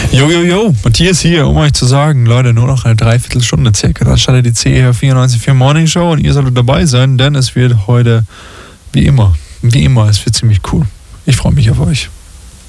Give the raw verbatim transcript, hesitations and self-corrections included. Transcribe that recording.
Jo, jo, jo, Matthias hier, um euch zu sagen, Leute, nur noch eine Dreiviertelstunde circa. Dann startet die C R vierundneunzig Komma vier Morning Show und ihr solltet dabei sein, denn es wird heute, wie immer, wie immer, es wird ziemlich cool. Ich freue mich auf euch.